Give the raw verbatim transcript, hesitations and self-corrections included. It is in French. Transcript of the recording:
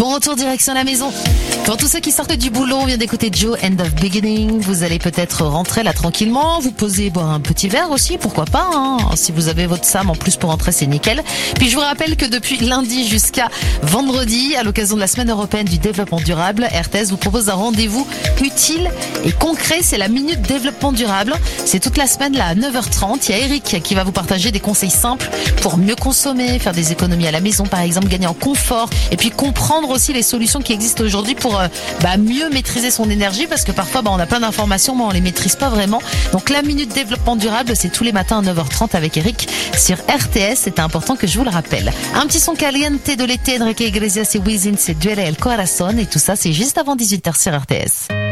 Bon retour direction la maison. Pour tous ceux qui sortent du boulot, on vient d'écouter Joe, End of Beginning. Vous allez peut-être rentrer là tranquillement, vous posez boire un petit verre aussi, pourquoi pas, hein. Si vous avez votre Sam en plus pour rentrer, c'est nickel. Puis je vous rappelle que depuis lundi jusqu'à vendredi, à l'occasion de la semaine européenne du développement durable, R T S vous propose un rendez-vous utile et concret, c'est la Minute Développement Durable. C'est toute la semaine là à neuf heures trente. Il y a Eric qui va vous partager des conseils simples pour mieux consommer, faire des économies à la maison par exemple, gagner en confort et puis comprendre aussi les solutions qui existent aujourd'hui pour euh, bah, mieux maîtriser son énergie, parce que parfois bah, on a plein d'informations mais on les maîtrise pas vraiment. Donc la Minute Développement Durable, c'est tous les matins à neuf heures trente avec Eric sur R T S. C'est important que je vous le rappelle. Un petit son caliente de l'été, Enrique Iglesias et Wisin, c'est Duele el Corazon, et tout ça c'est juste avant dix-huit heures sur R T S.